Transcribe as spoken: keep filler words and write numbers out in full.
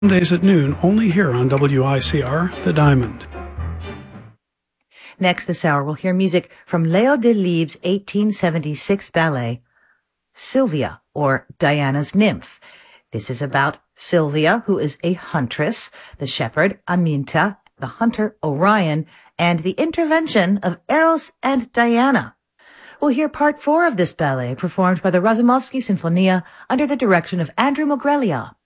Mondays at noon, only here on W I C R, The Diamond. Next this hour, we'll hear music from Leo Delibes' eighteen seventy-six ballet, Sylvia, or Diana's Nymph. This is about Sylvia, who is a huntress, the shepherd, Aminta, the hunter, Orion, and the intervention of Eros and Diana. We'll hear part four of this ballet performed by the Razumovsky Sinfonia under the direction of Andrew Mogrelia.